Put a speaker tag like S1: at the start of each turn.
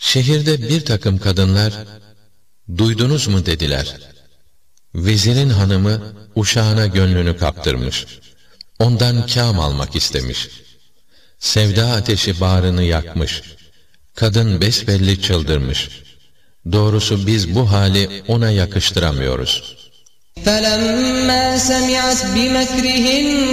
S1: Şehirde bir takım kadınlar, "Duydunuz mu?" dediler. Vezirin hanımı uşağına gönlünü kaptırmış. Ondan kâm almak istemiş. Sevda ateşi bağrını yakmış. Kadın besbelli çıldırmış. Doğrusu biz bu hali ona yakıştıramıyoruz.
S2: فَلَمَّا سَمِعَتْ بِمَكْرِهِنَّ